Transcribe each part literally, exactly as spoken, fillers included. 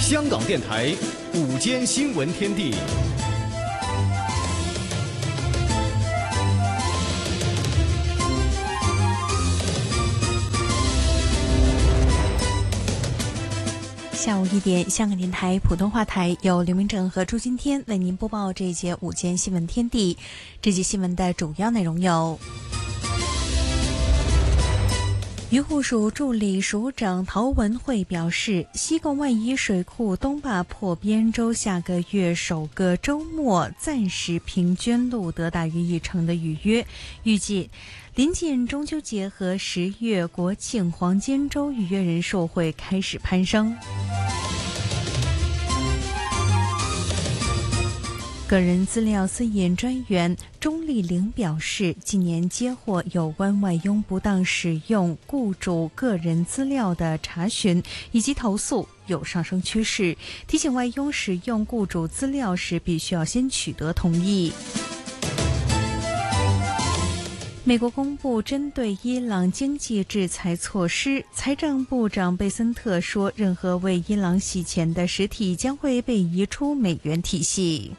香港电台午间新闻天地。 下午一点，香港电台普通话台由刘明正和朱金天为您播报这一节午间新闻天地。这节新闻的主要内容有：渔护署助理署长陶文慧表示，西贡万宜水库东坝破边洲下个月首个周末暂时平均录得大约一成的雨约，预计临近中秋节和十月国庆黄金周预约人数会开始攀升。个人资料私隐专员钟丽玲表示，今年接获有关外佣不当使用雇主个人资料的查询以及投诉有上升趋势，提醒外佣使用雇主资料时必须要先取得同意。美国公布针对伊朗经济制裁措施，财政部长贝森特说，任何为伊朗洗钱的实体将会被移出美元体系。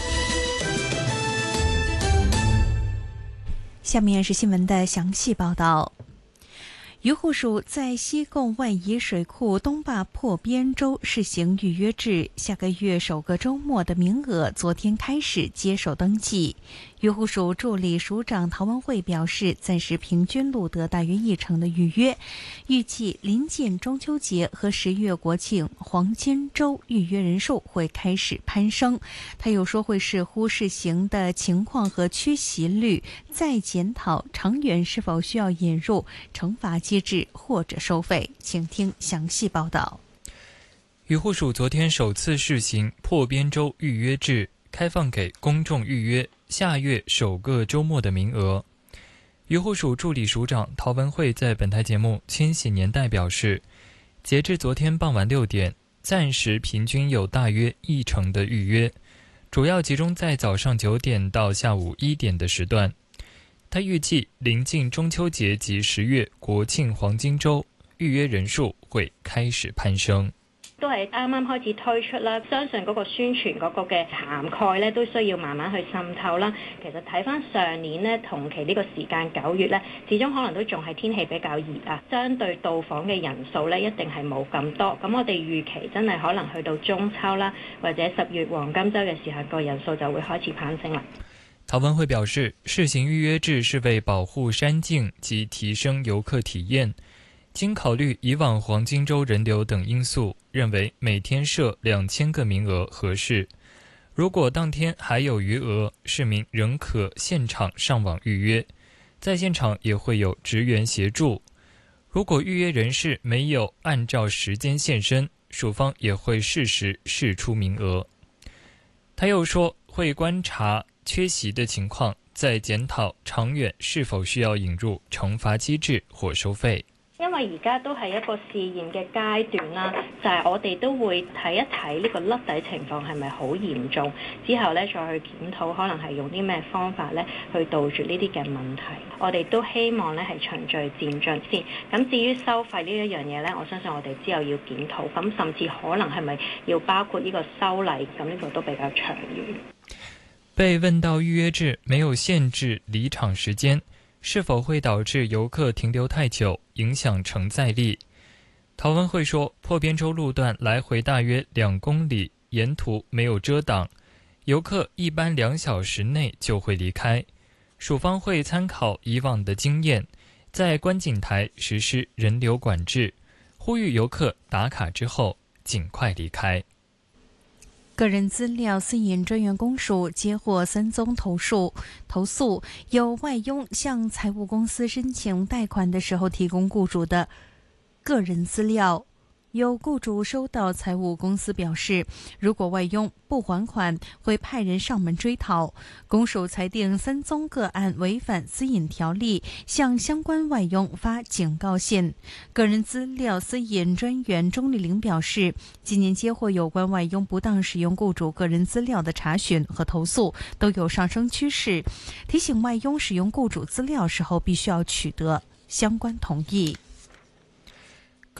下面是新闻的详细报道。渔护署在西贡万宜水库东坝破边洲试行预约制，下个月首个周末的名额昨天开始接受登记。渔护署助理署长陶文慧表示，暂时平均录得大约一成的预约，预计临近中秋节和十月国庆黄金周预约人数会开始攀升。他又说，会视乎试行的情况和缺席率，再检讨长远是否需要引入惩罚机制或者收费。请听详细报道。 渔护署昨天首次试行破边洲预约制，开放给公众预约下月首个周末的名额。渔护署助理署长陶文慧在本台节目《千禧年代》表示，截至昨天傍晚六点，暂时平均有大约一成的预约，主要集中在早上九点到下午一点的时段。他预計臨近中秋節及十月國慶黃金週預約人數會開始攀升。 都係啱啱開始推出啦，相信嗰個宣傳嗰個嘅涵蓋咧，都需要慢慢去滲透啦。其實睇翻上年呢，同期呢個時間九月咧，始終可能都仲係天氣比較熱啊，相對到訪嘅人數咧，一定係冇咁多。咁我哋預期真係可能去到中秋啦，或者十月黃金週嘅時候，個人數就會開始攀升啦。 陶文慧表示，試行預約制是為保護山徑及提升遊客體驗，經考慮以往黃金週人流等因素，認為每天設兩千個名額合適。如果當天還有餘額，市民仍可現場上網預約，在現場也會有職員協助。如果預約人士沒有按照時間現身，署方也會適時釋出名額。他又說，會觀察缺席的情況，再檢討長遠是否需要引入懲罰機制或收費。 因為而家都係一個試驗嘅階段啦，就係、是、我哋都會睇一睇呢個甩底情況係咪好嚴重，之後咧再去檢討可能係用啲咩方法咧去杜絕呢啲嘅問題。我哋都希望咧係循序漸進先。咁至於收費呢一樣嘢咧，我相信我哋之後要檢討，咁甚至可能係咪要包括呢個修例，咁呢個都比較長遠。 被問到預約制沒有限制離場時間，是否會導致遊客停留太久，影響承載力？陶文慧說，破邊洲路段來回大約兩公里，沿途沒有遮擋，遊客一般兩小時內就會離開。署方會參考以往的經驗，在觀景台實施人流管制，呼籲遊客打卡之後盡快離開。 個人資料私隱專員公署接獲三宗投訴，投訴有外傭向財務公司申請貸款的時候提供雇主的個人資料。有雇主收到財務公司表示，如果外傭不還款，會派人上門追討。公署裁定三宗個案違反私隱條例，向相關外傭發警告信。個人資料私隱專員鐘麗玲表示，今年接獲有關外傭不當使用雇主個人資料的查詢和投訴都有上升趨勢，提醒外傭使用雇主資料時候必須要取得相關同意。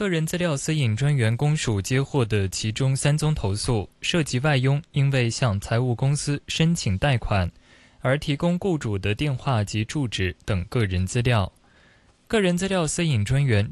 个人资料私隐专员公署接获的其中三宗投诉，涉及外佣因为向财务公司申请贷款而提供雇主的电话及住址等个人资料。个人资料私隐专员